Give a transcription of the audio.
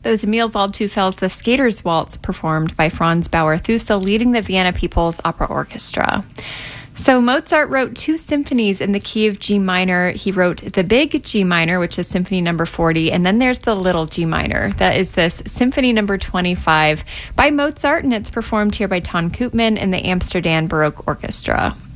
Those Emil Waldteufel's The Skater's Waltz, performed by Franz Bauer-Thusel, leading the Vienna People's Opera Orchestra. So Mozart wrote 2 symphonies in the key of G minor. He wrote the big G minor, which is Symphony number 40, and then there's the little G minor. That is this Symphony number 25 by Mozart, and it's performed here by Ton Koopman and the Amsterdam Baroque Orchestra.